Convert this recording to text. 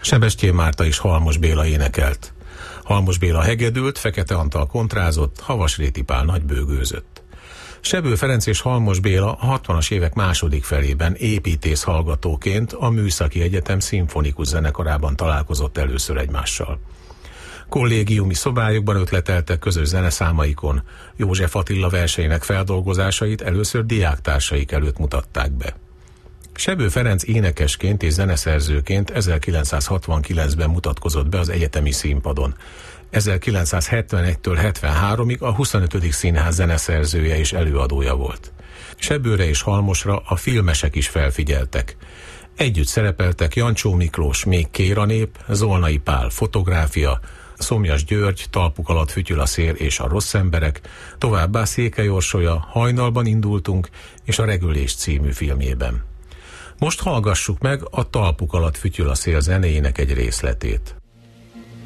Sebestyén Márta és Halmos Béla énekelt. Halmos Béla hegedült, Fekete Antal kontrázott, Havas Réti Pál nagybőgőzött. Sebő Ferenc és Halmos Béla a 60-as évek második felében építész hallgatóként a Műszaki Egyetem szimfonikus zenekarában találkozott először egymással. Kollégiumi szobájukban ötleteltek közös zeneszámaikon, József Attila verseinek feldolgozásait először diáktársaik előtt mutatták be. Sebő Ferenc énekesként és zeneszerzőként 1969-ben mutatkozott be az egyetemi színpadon. 1971-től 73-ig a 25. Színház zeneszerzője és előadója volt. Sebőre és Halmosra a filmesek is felfigyeltek. Együtt szerepeltek Jancsó Miklós, Még kér a nép, Zolnai Pál, Fotográfia, Szomjas György, Talpuk alatt fütyül a szél és a rossz emberek, továbbá Székely Orsolya, Hajnalban indultunk és a Regülés című filmjében. Most hallgassuk meg a Talpuk alatt fütyül a szél zenéjének egy részletét.